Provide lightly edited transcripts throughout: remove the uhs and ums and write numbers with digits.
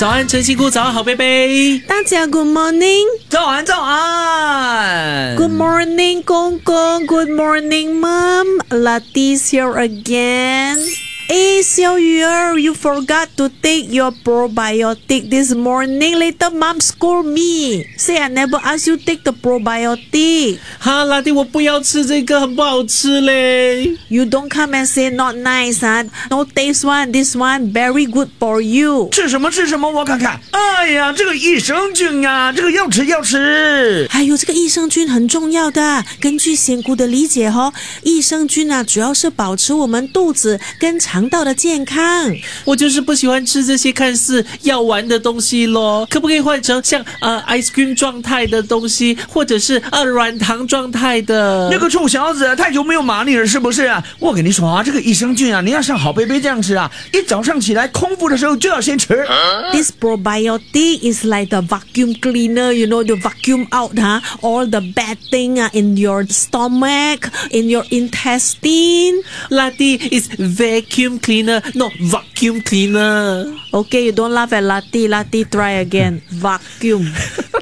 早安，陈辛苦，早安，好贝贝。 大家 Good morning， 早安，早安。 Good morning， 公公 ，Good morning， Mom。Lattie's here again。小鱼儿 ，You forgot to take your probiotic this morning. Later, Mom scold me. Say I never ask you take the probiotic. 哈，拉蒂，我不要吃这个，很不好吃嘞。 You don't come and say not nice, huh? No taste one. This one very good for you. 吃什么？我看看。哎呀，这个益生菌啊，这个要吃。 还有这个益生菌很重要的。根据仙姑的理解益生菌啊，主要是保持我们肚子跟肠道的健康。 我就是不喜欢吃这些看似药丸的东西咯，可不可以换成像ice cream 状态的东西，或者是软糖状态的？ 那个臭小子，太久没有骂你了是不是啊？我跟你说啊，这个益生菌啊，你要像好贝贝这样吃啊，一早上起来空腹的时候就要先吃。 This probiotic is like the vacuum cleaner, you know, to vacuum out all the bad thing in your stomach, in your intestine. Latte is vacuum cleaner, not vacuum cleaner. Okay, you don't laugh at Latte. Latte, try again. Vacuum.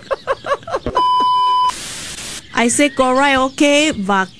I say correct, okay?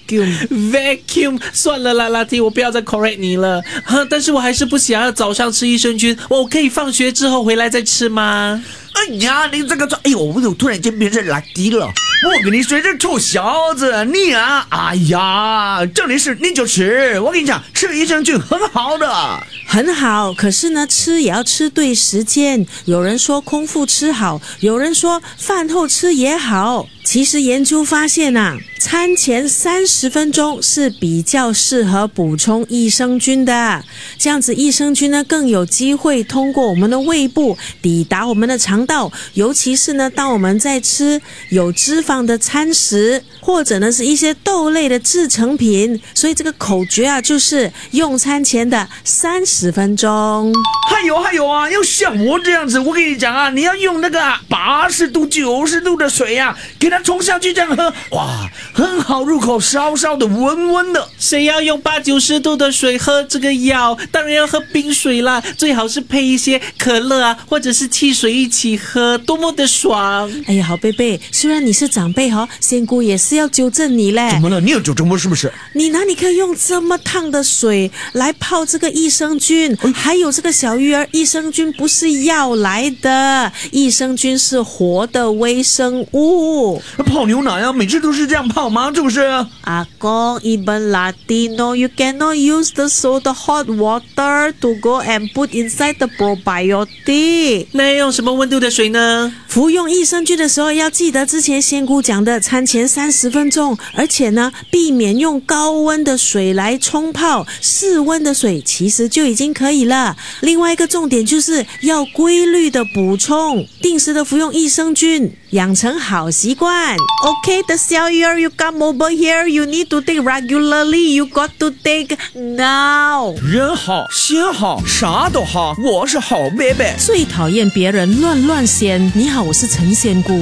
Vacuum. 算了啦，拉蒂，我不要再 correct 你了。但是我还是不想要早上吃益生菌，我可以放学之后回来再吃吗？ 哎呀，你这个哎呦，我突然间变成拉蒂了。我跟你说，这臭小子，你啊，哎呀，这里是你就吃。我跟你讲，吃益生菌很好的， 很好。可是呢，吃也要吃对时间。有人说空腹吃好，有人说饭后吃也好。其实研究发现餐前30分钟是比较适合补充益生菌的，这样子益生菌呢更有机会通过我们的胃部抵达我们的肠道，尤其是呢当我们在吃有脂肪的餐食，或者呢是一些豆类的制成品。所以这个口诀就是用餐前的30分钟。 还有啊，要像我这样子，我跟你讲啊，你要用那个80度、90度的水给它冲下去这样喝，哇，很好入口，烧烧的，温温的。 谁要用80-90度的水喝这个药？当然要喝冰水啦，最好是配一些可乐或者是汽水一起喝，多么的爽！ 哎呀，好贝贝，虽然你是长辈仙姑也是要纠正你嘞。 怎么了？你有纠正我是不是？ 你哪里可以用这么烫的水来泡这个益生菌？还有这个小鱼儿，益生菌不是药来的，益生菌是活的微生物。 泡牛奶每次都是这样泡吗？是不是？ 阿公 even Latino, you cannot use the hot water to go and put inside the probiotic. 那要用什么温度的水呢？ 服用益生菌的时候要记得之前仙姑讲的餐前30分钟，而且呢避免用高温的水来冲泡，室温的水其实就已经可以了。另外一个重点就是要规律的补充，定时的服用益生菌，养成好习惯。Okay, the 小鱼儿 you come over here, you need to take regularly, you got to take now. 人好心好啥都好，我是好贝贝。 最讨厌别人乱仙。你好，我是陈仙姑。